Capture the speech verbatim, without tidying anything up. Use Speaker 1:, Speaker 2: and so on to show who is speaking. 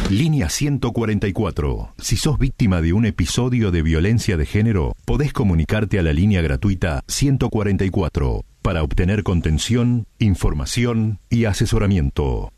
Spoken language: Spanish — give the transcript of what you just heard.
Speaker 1: Línea ciento cuarenta y cuatro. Si sos víctima de un episodio de violencia de género, podés comunicarte a la línea gratuita ciento cuarenta y cuatro para obtener contención, información y asesoramiento.